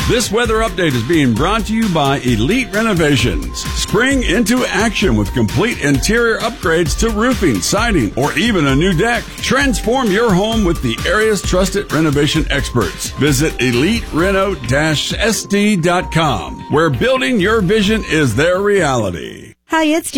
This weather update is being brought to you by Elite Renovations. Spring into action with complete interior upgrades to roofing, siding, or even a new deck. Transform your home with the area's trusted renovation experts. Visit EliteReno-SD.com, where building your vision is their reality. Hi, it's